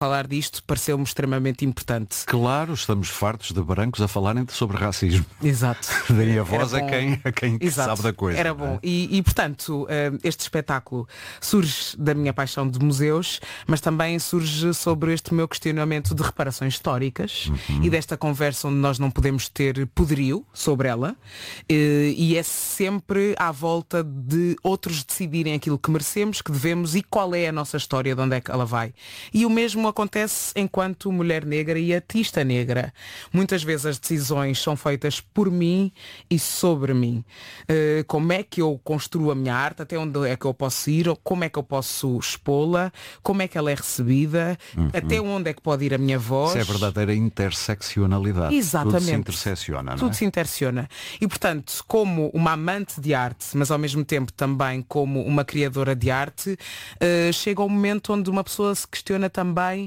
falar disto pareceu-me extremamente importante. Claro, estamos fartos de brancos a falarem sobre racismo. Exato. Daí a voz a quem Exato. sabe da coisa. Era bom. E portanto, este espetáculo surge da minha paixão de museus, mas também surge sobre este meu questionamento de reparações históricas e desta conversa onde nós não podemos ter poderio sobre ela. E é sempre à volta de outros decidirem aquilo que merecemos, que devemos e qual é a nossa história, de onde é que ela vai. E o mesmo acontece enquanto mulher negra e artista negra. Muitas vezes as decisões são feitas por mim e sobre mim. Como é que eu construo a minha arte, até onde é que eu posso ir, ou como é que eu posso expô-la, como é que ela é recebida, até onde é que pode ir a minha voz. Isso é a verdadeira interseccionalidade. Exatamente. Tudo se intersecciona, não é? Tudo se intersecciona. E portanto, como uma amante de arte, mas ao mesmo tempo também como uma criadora de arte, chega um momento onde uma pessoa se questiona também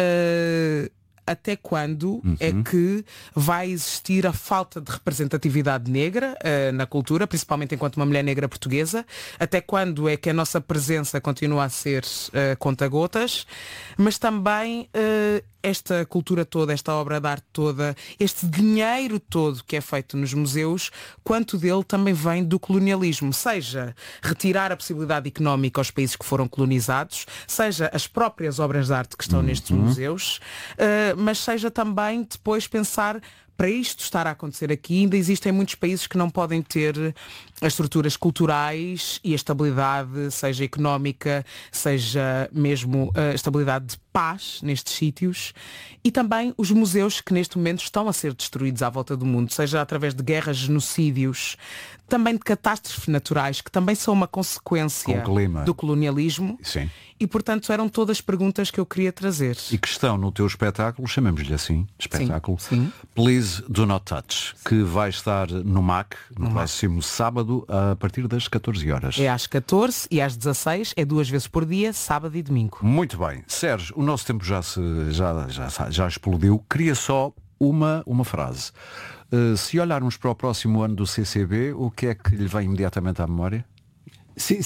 até quando é que vai existir a falta de representatividade negra na cultura, principalmente enquanto uma mulher negra portuguesa, até quando é que a nossa presença continua a ser conta-gotas, mas também esta cultura toda, esta obra de arte toda, este dinheiro todo que é feito nos museus, quanto dele também vem do colonialismo, seja retirar a possibilidade económica aos países que foram colonizados, seja as próprias obras de arte que estão nestes museus, mas seja também depois pensar, para isto estar a acontecer aqui, ainda existem muitos países que não podem ter as estruturas culturais e a estabilidade, seja económica, seja mesmo a estabilidade de paz nestes sítios, e também os museus que neste momento estão a ser destruídos à volta do mundo, seja através de guerras, genocídios, também de catástrofes naturais, que também são uma consequência do colonialismo. Sim. E portanto eram todas perguntas que eu queria trazer. E que estão no teu espetáculo, chamemos-lhe assim, espetáculo, Sim. Please Do Not Touch, que vai estar no MAC no próximo sábado a partir das 14 horas. É às 14 e às 16, é 2 vezes por dia, sábado e domingo. Muito bem. Sérgio, o nosso tempo já explodiu. Queria só uma frase. Se olharmos para o próximo ano do CCB, o que é que lhe vem imediatamente à memória? Sim,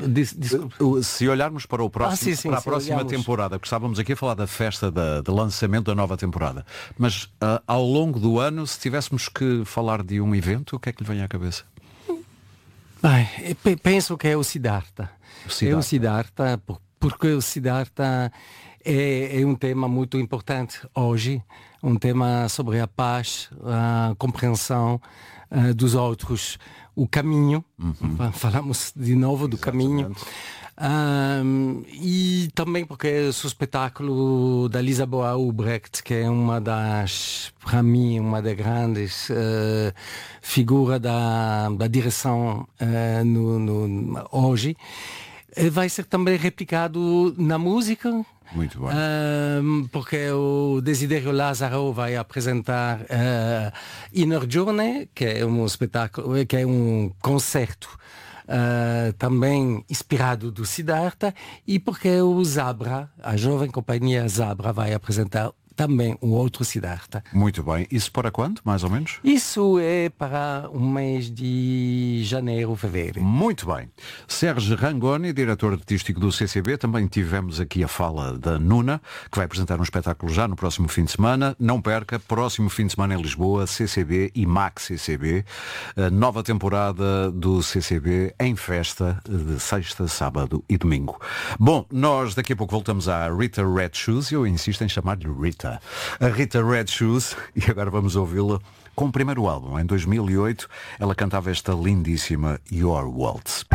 Se olharmos para o próximo, para a próxima temporada, porque estávamos aqui a falar da festa de lançamento da nova temporada, mas ao longo do ano, se tivéssemos que falar de um evento, o que é que lhe vem à cabeça? Penso que é o Siddhartha. É o Siddhartha, porque o Siddhartha é um tema muito importante hoje, um tema sobre a paz, a compreensão dos outros, o caminho, falamos de novo do caminho, e também porque é o espetáculo da Lisboa Ubrecht, que é para mim, uma das grandes figuras da direção hoje. Vai ser também replicado na música. Muito bem. Porque o Desidério Lázaro vai apresentar Inner Journey, que é um espetáculo, que é um concerto também inspirado do Siddhartha, e porque o Zabra, a jovem companhia Zabra, vai apresentar também um outro Siddhartha. Muito bem. Isso para quando, mais ou menos? Isso é para o mês de janeiro, fevereiro. Muito bem. Sérgio Rangoni, diretor artístico do CCB. Também tivemos aqui a fala da Nuna, que vai apresentar um espetáculo já no próximo fim de semana. Não perca, próximo fim de semana em Lisboa, CCB e MAC CCB. A nova temporada do CCB em festa de sexta, sábado e domingo. Bom, nós daqui a pouco voltamos à Rita Red Shoes. Eu insisto em chamar-lhe Rita. A Rita Red Shoes, e agora vamos ouvi-la com o primeiro álbum. Em 2008, ela cantava esta lindíssima Your Waltz.